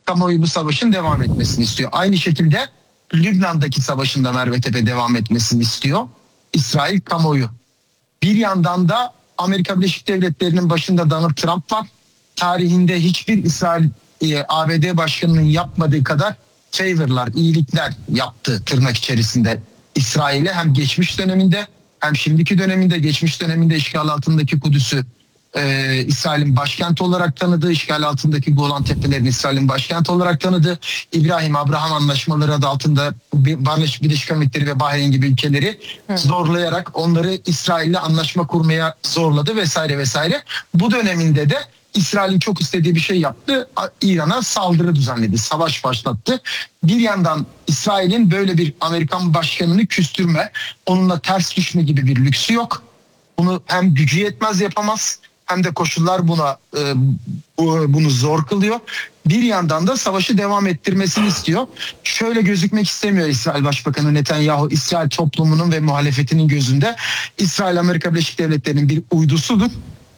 kamuoyu bu savaşın devam etmesini istiyor. Aynı şekilde Lübnan'daki savaşın da Merve Tepe devam etmesini istiyor İsrail kamuoyu. Bir yandan da Amerika Birleşik Devletleri'nin başında Donald Trump var. Tarihinde hiçbir İsrail ABD başkanının yapmadığı kadar favorlar, iyilikler yaptı tırnak içerisinde İsrail'e, hem geçmiş döneminde hem şimdiki döneminde. Geçmiş döneminde işgal altındaki Kudüs'ü İsrail'in başkenti olarak tanıdı. İşgal altındaki Golan Tepelerini İsrail'in başkenti olarak tanıdı. İbrahim-Abraham anlaşmaları adı altında Birleşik Emirlikleri ve Bahreyn gibi ülkeleri zorlayarak onları İsrail'le anlaşma kurmaya zorladı vesaire vesaire. Bu döneminde de İsrail'in çok istediği bir şey yaptı. İran'a saldırı düzenledi, savaş başlattı. Bir yandan İsrail'in böyle bir Amerikan başkanını küstürme, onunla ters düşme gibi bir lüksü yok. Bunu hem gücü yetmez yapamaz, hem de koşullar bunu zor kılıyor. Bir yandan da savaşı devam ettirmesini istiyor. Şöyle gözükmek istemiyor İsrail Başbakanı Netanyahu, İsrail toplumunun ve muhalefetinin gözünde. İsrail Amerika Birleşik Devletleri'nin bir uydusudur.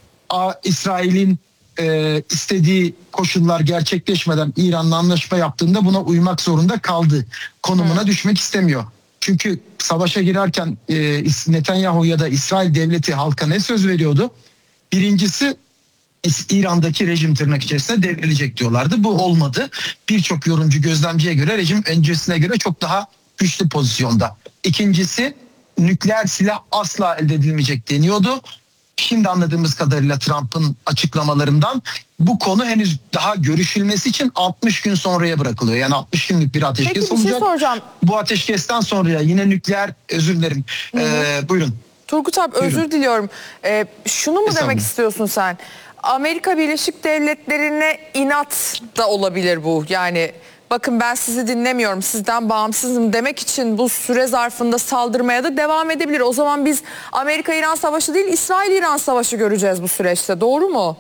İsrail'in istediği koşullar gerçekleşmeden İran'la anlaşma yaptığında buna uymak zorunda kaldı konumuna düşmek istemiyor. Çünkü savaşa girerken Netanyahu ya da İsrail devleti halka ne söz veriyordu? Birincisi, İran'daki rejim tırnak içerisinde devrilecek diyorlardı. Bu olmadı. Birçok yorumcu, gözlemciye göre rejim öncesine göre çok daha güçlü pozisyonda. İkincisi, nükleer silah asla elde edilmeyecek deniyordu. Şimdi anladığımız kadarıyla Trump'ın açıklamalarından bu konu henüz daha görüşülmesi için 60 gün sonraya bırakılıyor. Yani 60 günlük bir ateşkes olacak. Peki bir şey soracağım. Bu ateşkesten sonra yine nükleer, özür dilerim. Buyurun. Turgut abi, özür diliyorum. Şunu mu demek istiyorsun sen? Amerika Birleşik Devletleri'ne inat da olabilir bu. Yani bakın ben sizi dinlemiyorum, sizden bağımsızım demek için bu süre zarfında saldırmaya da devam edebilir. O zaman biz Amerika-İran savaşı değil, İsrail-İran savaşı göreceğiz bu süreçte. Doğru mu?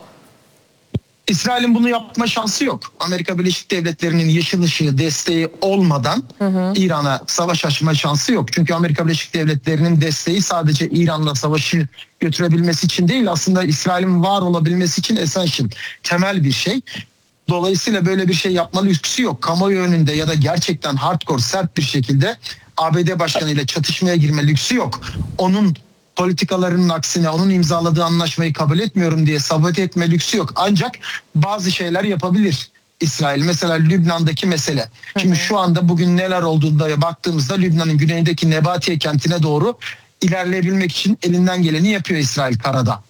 İsrail'in bunu yapma şansı yok. Amerika Birleşik Devletleri'nin yeşil ışığı, desteği olmadan İran'a savaş açma şansı yok. Çünkü Amerika Birleşik Devletleri'nin desteği sadece İran'la savaşı götürebilmesi için değil, aslında İsrail'in var olabilmesi için essential, temel bir şey. Dolayısıyla böyle bir şey yapma lüksü yok. Kamuoyu önünde ya da gerçekten hardcore, sert bir şekilde ABD Başkanı ile çatışmaya girme lüksü yok. Onun politikalarının aksine onun imzaladığı anlaşmayı kabul etmiyorum diye sabote etme lüksü yok. Ancak bazı şeyler yapabilir İsrail. Mesela Lübnan'daki mesele. Şimdi şu anda bugün neler olduğuna baktığımızda Lübnan'ın güneyindeki Nebatiye kentine doğru ilerleyebilmek için elinden geleni yapıyor İsrail karada.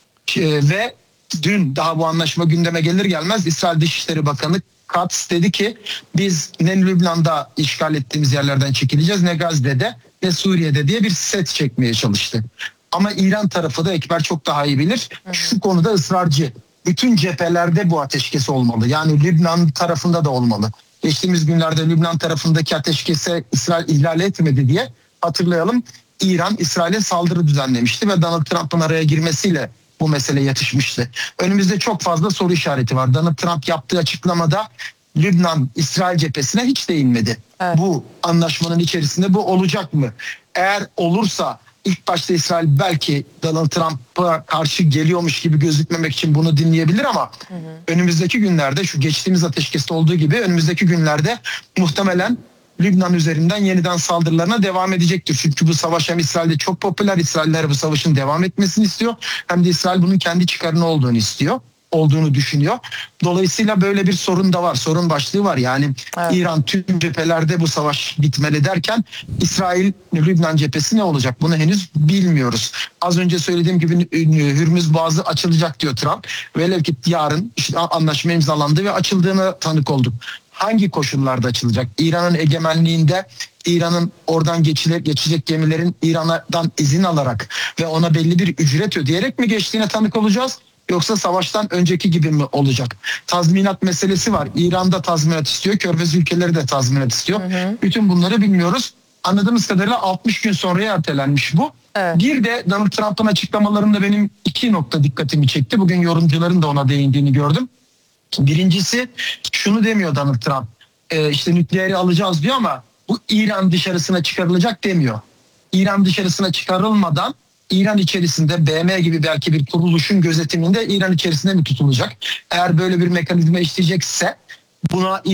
Ve dün daha bu anlaşma gündeme gelir gelmez İsrail Dışişleri Bakanı Katz dedi ki biz ne Lübnan'da işgal ettiğimiz yerlerden çekileceğiz, ne Gazze'de ne Suriye'de diye bir set çekmeye çalıştı. Ama İran tarafı da Ekber çok daha iyi bilir. Şu konuda ısrarcı. Bütün cephelerde bu ateşkes olmalı. Yani Lübnan tarafında da olmalı. Geçtiğimiz günlerde Lübnan tarafındaki ateşkese İsrail ihlal etmedi diye hatırlayalım. İran İsrail'e saldırı düzenlemişti ve Donald Trump'ın araya girmesiyle bu mesele yatışmıştı. Önümüzde çok fazla soru işareti var. Donald Trump yaptığı açıklamada Lübnan-İsrail cephesine hiç değinmedi. Evet. Bu anlaşmanın içerisinde bu olacak mı? Eğer olursa ilk başta İsrail belki Donald Trump'a karşı geliyormuş gibi gözükmemek için bunu dinleyebilir ama önümüzdeki günlerde, şu geçtiğimiz ateşkeste olduğu gibi önümüzdeki günlerde muhtemelen Lübnan üzerinden yeniden saldırılarına devam edecektir. Çünkü bu savaş hem İsrail'de çok popüler, İsrailler bu savaşın devam etmesini istiyor, hem de İsrail bunun kendi çıkarına olduğunu düşünüyor. Dolayısıyla böyle bir sorun da var, sorun başlığı var. Yani evet, İran tüm cephelerde bu savaş bitmeli derken İsrail Lübnan cephesi ne olacak? Bunu henüz bilmiyoruz. Az önce söylediğim gibi Hürmüz Boğazı açılacak diyor Trump. Velev ki yarın işte anlaşma imzalandı ve açıldığına tanık olduk. Hangi koşullarda açılacak? İran'ın egemenliğinde, İran'ın oradan geçecek gemilerin İran'dan izin alarak ve ona belli bir ücret ödeyerek mi geçtiğine tanık olacağız? Yoksa savaştan önceki gibi mi olacak? Tazminat meselesi var. İran'da tazminat istiyor, Körfez ülkeleri de tazminat istiyor. Bütün bunları bilmiyoruz. Anladığımız kadarıyla 60 gün sonraya ertelenmiş bu. Evet. Bir de Donald Trump'ın açıklamalarında benim 2 nokta dikkatimi çekti. Bugün yorumcuların da ona değindiğini gördüm. Birincisi, şunu demiyor Donald Trump. İşte nükleeri alacağız diyor ama bu İran dışarısına çıkarılacak demiyor. İran dışarısına çıkarılmadan İran içerisinde BM gibi belki bir kuruluşun gözetiminde İran içerisinde mi tutulacak? Eğer böyle bir mekanizma işleyecekse buna